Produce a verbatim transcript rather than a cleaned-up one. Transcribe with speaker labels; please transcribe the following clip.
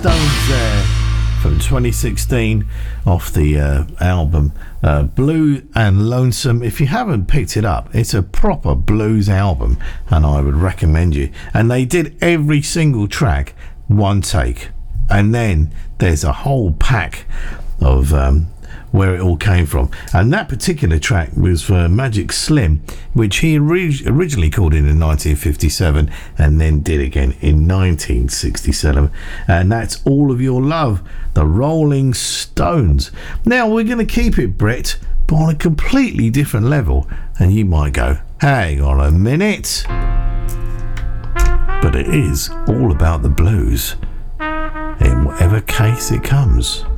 Speaker 1: Stones there from twenty sixteen off the uh, album uh, Blue and Lonesome. If you haven't picked it up, it's a proper blues album and I would recommend you. And they did every single track one take, and then there's a whole pack of um, where it all came from. And that particular track was for Magic Slim, which he ori- originally called in in nineteen fifty-seven and then did again in nineteen sixty-seven. And that's All of Your Love, the Rolling Stones. Now we're going to keep it, Brett, but on a completely different level. And you might go, hang on a minute. But it is all about the blues, in whatever case it comes.